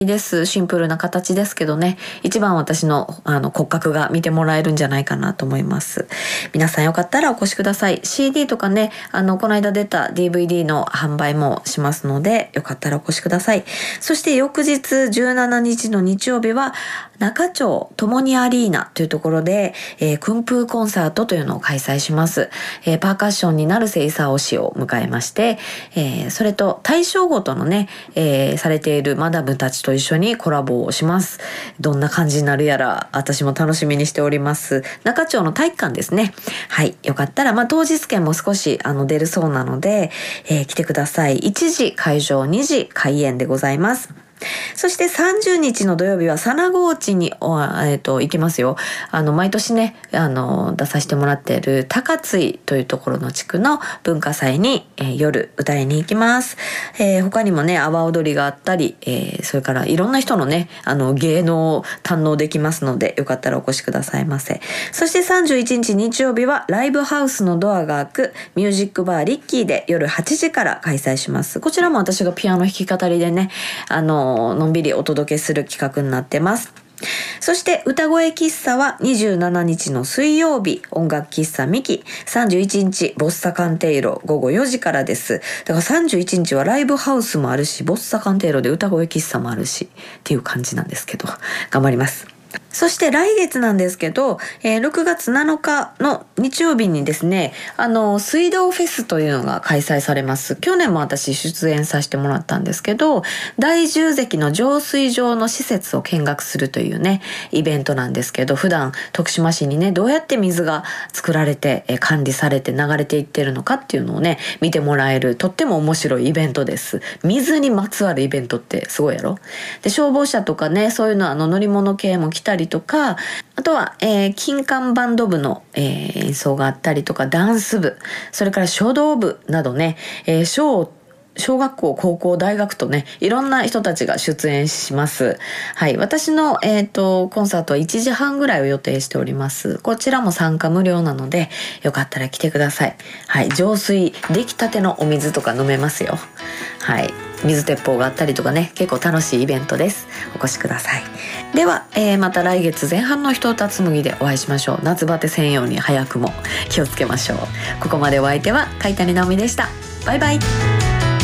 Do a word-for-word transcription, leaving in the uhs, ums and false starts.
です。シンプルな形ですけどね、一番私のあの骨格が見てもらえるんじゃないかなと思います。皆さんよかったらお越しください。 シーディー とかね、あのこの間出た ディーブイディー の販売もしますので、よかったらお越しください。そして翌日じゅうしちにちの日曜日は中町ともにアリーナというところで、えー、クンプーコンサートというのを開催します。えー、パーカッションに成瀬功氏を迎えまして、えー、それと大正ごとのね、えー、されているマダムたちと一緒にコラボをします。どんな感じになるやら私も楽しみにしております。中町の体育館ですね。はい、よかったら、まあ、当日券も少しあの出るそうなので、えー、来てください。いちじ会場、にじ開演でございます。そしてさんじゅうにちの土曜日は佐那河内に、えー、と行きますよ。あの毎年ね、あの出させてもらっている高津というところの地区の文化祭に、えー、夜歌いに行きます。えー、他にもね、阿波踊りがあったり、えー、それからいろんな人のね、あの芸能を堪能できますので、よかったらお越しくださいませ。そしてさんじゅういちにち日曜日はライブハウスのドアが開くミュージックバーリッキーで夜はちじから開催します。こちらも私がピアノ弾き語りでね、あののんびりお届けする企画になってます。そして歌声喫茶はにじゅうしちにちの水曜日、音楽喫茶ミキ、さんじゅういちにちボッサカンテイロごごよじからです。だからさんじゅういちにちはライブハウスもあるし、ボッサカンテイロで歌声喫茶もあるしっていう感じなんですけど、頑張ります。そして来月なんですけど、えー、ろくがつなのかの日曜日にですね、あの水道フェスというのが開催されます。去年も私出演させてもらったんですけど、大重石の浄水場の施設を見学するというねイベントなんですけど、普段徳島市にねどうやって水が作られて、えー、管理されて流れていってるのかっていうのをね見てもらえる、とっても面白いイベントです。水にまつわるイベントってすごいやろ。で、消防車とかね、そういうのあの乗り物系も来たりとか、あとは、えー、金管バンド部の、えー、演奏があったりとか、ダンス部、それから書道部などね、えー、小小学校、高校、大学とね、いろんな人たちが出演します。はい。私の、えっと、コンサートはいちじはんぐらいを予定しております。こちらも参加無料なので、よかったら来てください。はい。浄水、出来たてのお水とか飲めますよ。はい。水鉄砲があったりとかね、結構楽しいイベントです。お越しください。では、えー、また来月前半のひとつ紬でお会いしましょう。夏バテせんように早くも気をつけましょう。ここまでお相手は貝谷直美でした。バイバイ。